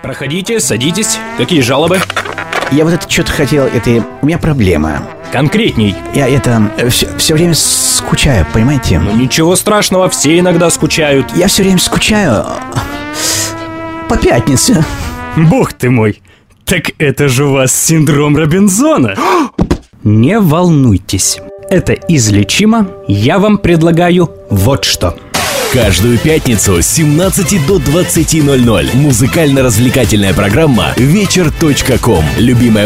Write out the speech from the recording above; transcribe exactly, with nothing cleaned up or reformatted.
Проходите, садитесь. Какие жалобы? Я вот это что-то хотел, это... У меня проблема. Конкретней. Я это... Все, все время скучаю, понимаете? Ну ничего страшного, все иногда скучают. Я все время скучаю по пятнице. Бог ты мой. Так это же у вас синдром Робинзона. Не волнуйтесь. Это излечимо. Я вам предлагаю вот что. Каждую пятницу с семнадцати до двадцати ноль-ноль музыкально-развлекательная программа вечер точка ком. Любимая